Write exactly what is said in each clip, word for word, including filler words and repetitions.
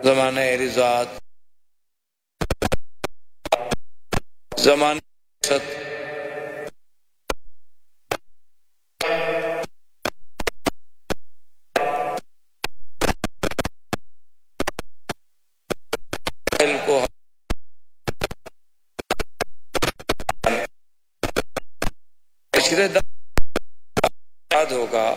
زمانہ رضاعت، زمانہ ست، کو عشرے یاد ہوگا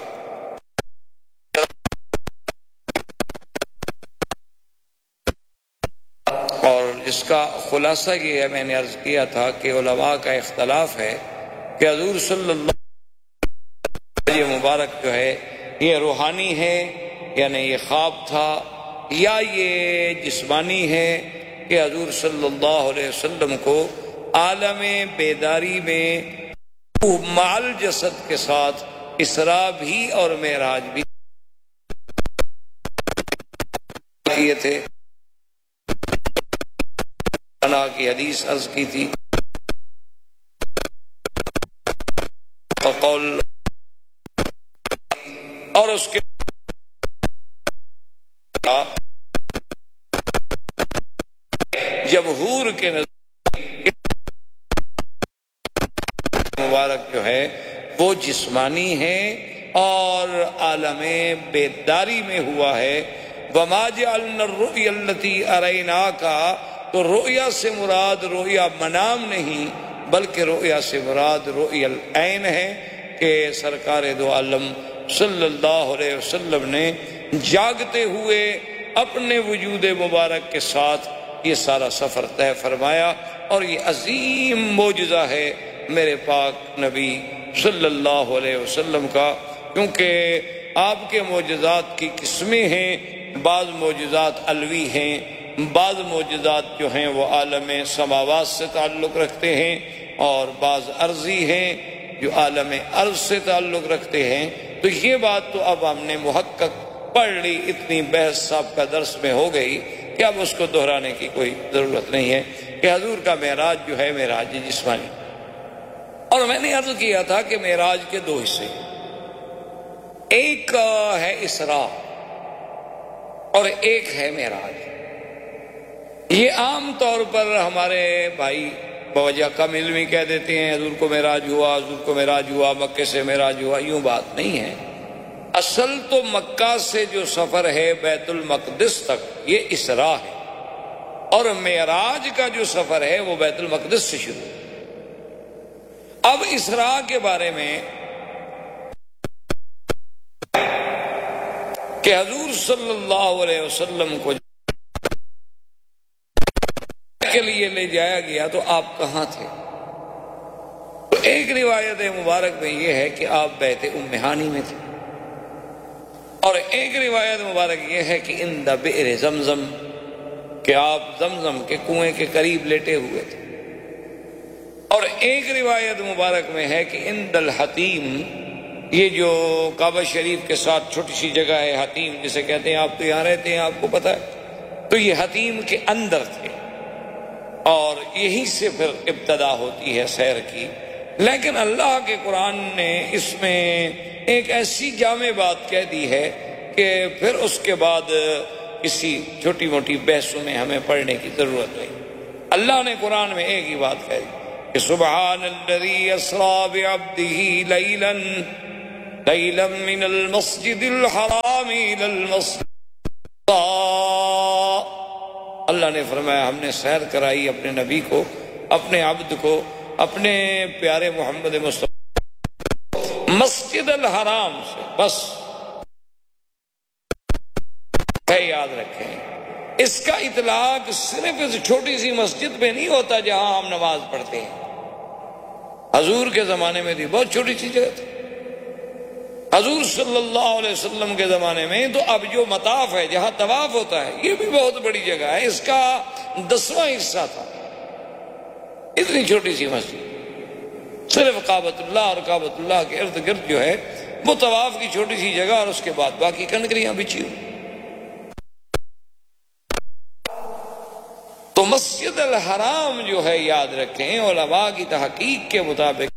اور جس کا خلاصہ یہ ہے، میں نے عرض کیا تھا کہ علماء کا اختلاف ہے کہ حضور صلی اللہ علیہ وسلم مبارک جو ہے یہ روحانی ہے، یعنی یہ خواب تھا، یا یہ جسمانی ہے کہ حضور صلی اللہ علیہ وسلم کو عالم بیداری میں مع جسد کے ساتھ اسراء بھی اور معراج بھی کیے تھے۔ انا کی حدیث عرض کی تھی، فقول اور اس کے جمہور کے نزدیک مبارک جو ہے وہ جسمانی ہے اور عالم بیداری میں ہوا ہے۔ وما جعلنا الرؤيا التي اريناك، تو رؤیا سے مراد رؤیا منام نہیں بلکہ رؤیا سے مراد رؤیا العین ہے کہ سرکار دو عالم صلی اللہ علیہ وسلم نے جاگتے ہوئے اپنے وجود مبارک کے ساتھ یہ سارا سفر طے فرمایا، اور یہ عظیم معجزہ ہے میرے پاک نبی صلی اللہ علیہ وسلم کا، کیونکہ آپ کے معجزات کی قسمیں ہیں، بعض معجزات علوی ہیں، بعض معجزات جو ہیں وہ عالم سماوات سے تعلق رکھتے ہیں، اور بعض عرضی ہیں جو عالم ارض سے تعلق رکھتے ہیں۔ تو یہ بات تو اب ہم نے محقق پڑھ لی، اتنی بحث صاحب کا درس میں ہو گئی کہ اب اس کو دہرانے کی کوئی ضرورت نہیں ہے کہ حضور کا معراج جو ہے معراج جسمانی۔ اور میں نے عرض کیا تھا کہ معراج کے دو حصے، ایک ہے اسراء اور ایک ہے معراج۔ یہ عام طور پر ہمارے بھائی بوجہ کم علمی کہہ دیتے ہیں حضور کو معراج ہوا، حضور کو معراج ہوا، مکے سے معراج ہوا، یوں بات نہیں ہے۔ اصل تو مکہ سے جو سفر ہے بیت المقدس تک یہ اسراء ہے، اور معراج کا جو سفر ہے وہ بیت المقدس سے شروع ہے۔ اب اسراء کے بارے میں کہ حضور صلی اللہ علیہ وسلم کو کے لیے لے جایا گیا تو آپ کہاں تھے؟ تو ایک روایت مبارک میں یہ ہے کہ آپ بیت ام ہانی میں تھے، اور ایک روایت مبارک یہ ہے کہ اندہ بئر زمزم، کہ آپ زمزم کے کنویں کے قریب لیٹے ہوئے تھے، اور ایک روایت مبارک میں ہے کہ اند الحتیم، یہ جو کعبہ شریف کے ساتھ چھوٹی سی جگہ ہے حتیم جسے کہتے ہیں، آپ تو یہاں رہتے ہیں آپ کو پتہ ہے، تو یہ حتیم کے اندر تھے، اور یہیں سے پھر ابتدا ہوتی ہے سیر کی۔ لیکن اللہ کے قرآن نے اس میں ایک ایسی جامع بات کہہ دی ہے کہ پھر اس کے بعد کسی چھوٹی موٹی بحثوں میں ہمیں پڑھنے کی ضرورت نہیں۔ اللہ نے قرآن میں ایک ہی بات کہہ دی کہ سبحان الذی اسریٰ بعبدہ لیلا لیلا من المسجد الحرام الی المسجد، اللہ نے فرمایا ہم نے سیر کرائی اپنے نبی کو، اپنے عبد کو، اپنے پیارے محمد مصطفیٰ مسجد الحرام سے، بس یاد رکھیں اس کا اطلاق صرف اس چھوٹی سی مسجد پہ نہیں ہوتا جہاں ہم نماز پڑھتے ہیں۔ حضور کے زمانے میں تھی بہت چھوٹی سی جگہ تھی، حضور صلی اللہ علیہ وسلم کے زمانے میں تو اب جو مطاف ہے جہاں طواف ہوتا ہے یہ بھی بہت بڑی جگہ ہے، اس کا دسواں حصہ تھا، اتنی چھوٹی سی مسجد، صرف کعبۃ اللہ اور کعبۃ اللہ کے ارد گرد جو ہے وہ طواف کی چھوٹی سی جگہ، اور اس کے بعد باقی کنکریاں بچھی ہوئی۔ تو مسجد الحرام جو ہے یاد رکھیں علماء کی تحقیق کے مطابق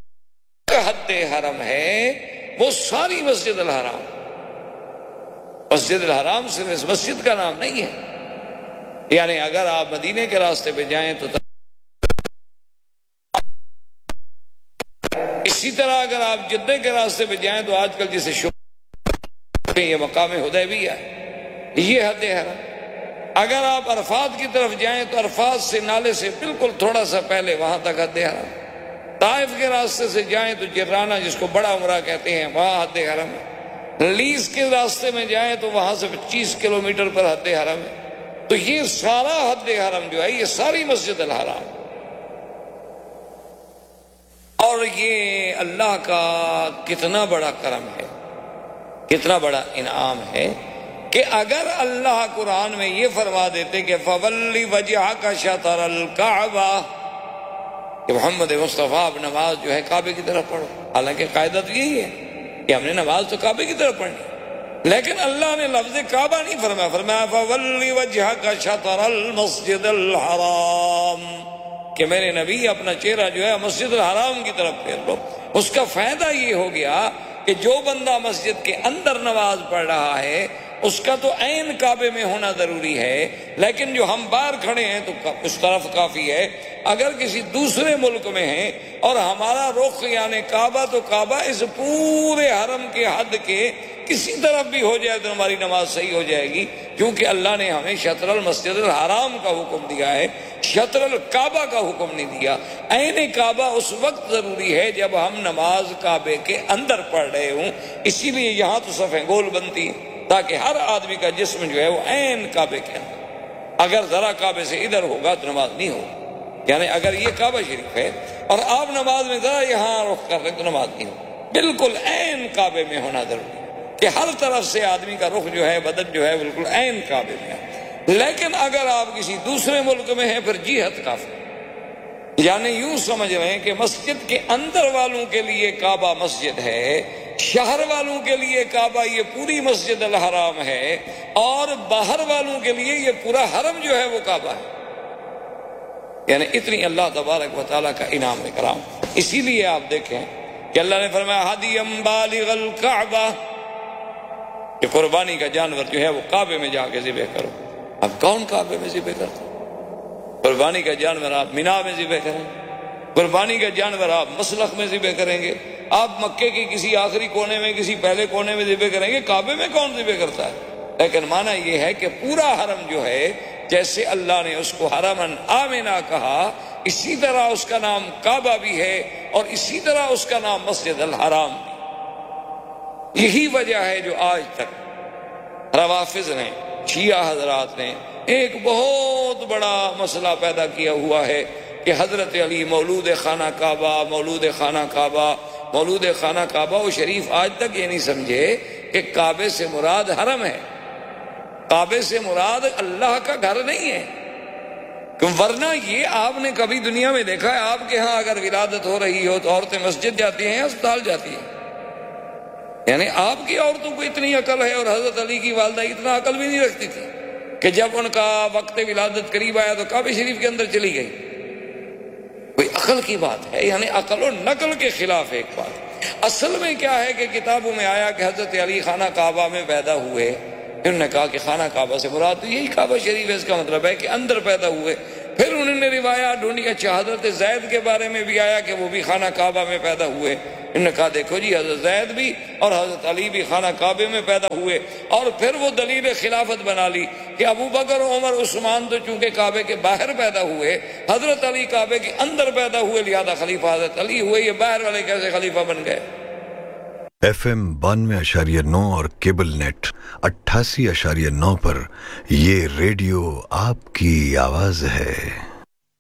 حد حرم ہے وہ ساری مسجد الحرام، مسجد الحرام صرف اس مسجد کا نام نہیں ہے. یعنی اگر آپ مدینے کے راستے پہ جائیں تو اسی طرح اگر آپ جدہ کے راستے پہ جائیں تو آج کل جسے شوق یہ مقام حدیبیہ ہے، یہ حد حرم. اگر آپ عرفات کی طرف جائیں تو عرفات سے نالے سے بالکل تھوڑا سا پہلے وہاں تک حد حرم. طائف کے راستے سے جائیں تو جرانہ جس کو بڑا عمرہ کہتے ہیں وہاں حد حرم ہے. لیس کے راستے میں جائیں تو وہاں سے پچیس کلومیٹر پر حد حرم ہے. تو یہ سارا حد حرم جو ہے یہ ساری مسجد الحرام، اور یہ اللہ کا کتنا بڑا کرم ہے، کتنا بڑا انعام ہے کہ اگر اللہ قرآن میں یہ فرما دیتے کہ فَوَلِّ وَجْهَكَ شَطْرَ الْكَعْبَةِ کہ محمد مصطفیٰ اب نماز جو ہے کعبے کی طرف پڑھو. حالانکہ قاعدہ تو یہی ہے کہ ہم نے نماز تو کعبے کی طرف پڑھنی، لیکن اللہ نے لفظ کعبہ نہیں فرمایا، فرمایا فَوَلِّ وَجْهَكَ شَطْرَ الْمَسْجِدِ الْحَرَامِ کہ میرے نبی اپنا چہرہ جو ہے مسجد الحرام کی طرف پھیر لو. اس کا فائدہ یہ ہو گیا کہ جو بندہ مسجد کے اندر نماز پڑھ رہا ہے اس کا تو عین کعبے میں ہونا ضروری ہے، لیکن جو ہم باہر کھڑے ہیں تو اس طرف کافی ہے. اگر کسی دوسرے ملک میں ہیں اور ہمارا رخ یعنی کعبہ تو کعبہ اس پورے حرم کے حد کے کسی طرف بھی ہو جائے تو ہماری نماز صحیح ہو جائے گی، کیونکہ اللہ نے ہمیں شطر المسجد الحرام کا حکم دیا ہے، شطر الکعبہ کا حکم نہیں دیا. عین کعبہ اس وقت ضروری ہے جب ہم نماز کعبے کے اندر پڑھ رہے ہوں. اسی لیے یہاں تو صفیں گول بنتی ہیں تاکہ ہر آدمی کا جسم جو ہے وہ عین کعبے کے اندر. اگر ذرا کعبے سے ادھر ہوگا تو نماز نہیں ہوگی. یعنی اگر یہ کعبہ شریف ہے اور آپ نماز میں ذرا یہاں رخ کر رہے تو نماز نہیں ہوگی. بالکل عین کعبے میں ہونا ضروری ہے کہ ہر طرف سے آدمی کا رخ جو ہے بدن جو ہے بالکل عین کعبے میں ہے. لیکن اگر آپ کسی دوسرے ملک میں ہیں پھر جہت کافی. یعنی یوں سمجھ رہے ہیں کہ مسجد کے اندر والوں کے لیے کعبہ مسجد ہے، شہر والوں کے لیے کعبہ یہ پوری مسجد الحرام ہے، اور باہر والوں کے لیے یہ پورا حرم جو ہے وہ کعبہ ہے. یعنی اتنی اللہ تبارک و تعالیٰ کا انعام کرام. اسی لیے آپ دیکھیں کہ اللہ نے فرمایا ہدیم بالغ الکعبہ کہ قربانی کا جانور جو ہے وہ کعبے میں جا کے ذبح کرو. اب کون کعبے میں ذبح کرتا؟ قربانی کا جانور آپ مینا میں ذبح کریں، قربانی کا جانور آپ مسلخ میں ذبح کریں گے، آپ مکے کے کسی آخری کونے میں کسی پہلے کونے میں ذبح کریں گے. کعبے میں کون ذبح کرتا ہے؟ لیکن معنی یہ ہے کہ پورا حرم جو ہے جیسے اللہ نے اس کو حرمن آمنہ کہا اسی طرح اس کا نام کعبہ بھی ہے اور اسی طرح اس کا نام مسجد الحرام بھی. یہی وجہ ہے جو آج تک روافض نے، شیعہ حضرات نے ایک بہت بڑا مسئلہ پیدا کیا ہوا ہے کہ حضرت علی مولود خانہ کعبہ، مولود خانہ کعبہ، مولود خانہ کعبہ. وہ شریف آج تک یہ نہیں سمجھے کہ کعبے سے مراد حرم ہے، کعبے سے مراد اللہ کا گھر نہیں ہے. ورنہ یہ آپ نے کبھی دنیا میں دیکھا ہے آپ کے ہاں اگر ولادت ہو رہی ہو تو عورتیں مسجد جاتی ہیں، اسپتال جاتی ہیں؟ یعنی آپ کی عورتوں کو اتنی عقل ہے اور حضرت علی کی والدہ اتنا عقل بھی نہیں رکھتی تھی کہ جب ان کا وقت ولادت قریب آیا تو کعبہ شریف کے اندر چلی گئی. کوئی عقل کی بات ہے؟ یعنی عقل و نقل کے خلاف ایک بات. اصل میں کیا ہے کہ کتابوں میں آیا کہ حضرت علی خانہ کعبہ میں پیدا ہوئے. انہوں نے کہا کہ خانہ کعبہ سے مراد تو یہی کعبہ شریف ہے، اس کا مطلب ہے کہ اندر پیدا ہوئے. پھر انہوں نے روایات ڈھونڈی، اچھا حضرت زید کے بارے میں بھی آیا کہ وہ بھی خانہ کعبہ میں پیدا ہوئے. انہوں نے کہا دیکھو جی حضرت زید بھی اور حضرت علی بھی خانہ کعبے میں پیدا ہوئے. اور پھر وہ دلیل خلافت بنا لی کہ ابو بکر عمر عثمان تو چونکہ کعبے کے باہر پیدا ہوئے، حضرت علی کعبے کے اندر پیدا ہوئے، لہذا خلیفہ حضرت علی ہوئے. یہ باہر والے کیسے خلیفہ بن گئے؟ ایف ایم بانوے اشاریہ نو اور کیبل نیٹ اٹھاسی اشاریہ نو پر یہ ریڈیو آپ کی آواز ہے.